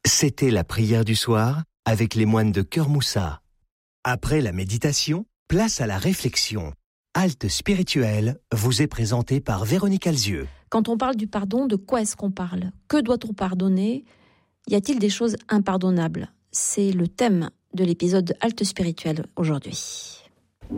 C'était la prière du soir avec les moines de Cœur Moussa. Après la méditation, place à la réflexion. Halte spirituelle vous est présentée par Véronique Alzieux. Quand on parle du pardon, de quoi est-ce qu'on parle ? Que doit-on pardonner ? Y a-t-il des choses impardonnables ? C'est le thème de l'épisode de Halte spirituelle aujourd'hui.